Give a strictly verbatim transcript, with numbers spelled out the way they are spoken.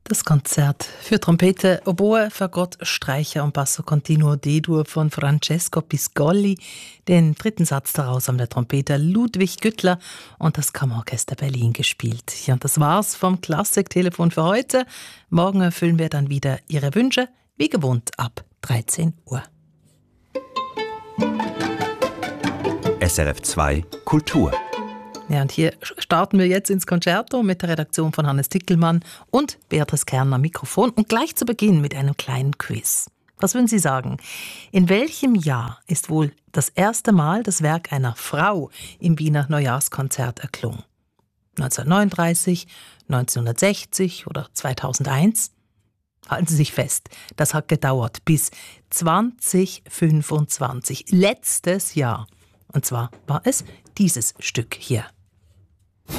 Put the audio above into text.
Das Konzert für Trompete, Oboe, Fagott, Streicher und Basso Continuo D-Dur von Francesco Piscolli. Den dritten Satz daraus haben der Trompeter Ludwig Güttler und das Kammerorchester Berlin gespielt. Ja, und das war's vom Klassiktelefon für heute. Morgen erfüllen wir dann wieder Ihre Wünsche, wie gewohnt ab dreizehn Uhr. S R F zwei Kultur. Ja, und hier starten wir jetzt ins Concerto mit der Redaktion von Hannes Dickelmann und Beatrice Kern am Mikrofon und gleich zu Beginn mit einem kleinen Quiz. Was würden Sie sagen? In welchem Jahr ist wohl das erste Mal das Werk einer Frau im Wiener Neujahrskonzert erklungen? neunzehnhundertneununddreißig, neunzehnhundertsechzig oder zweitausendeins? Halten Sie sich fest, das hat gedauert bis zwanzig fünfundzwanzig, letztes Jahr. Und zwar war es dieses Stück hier.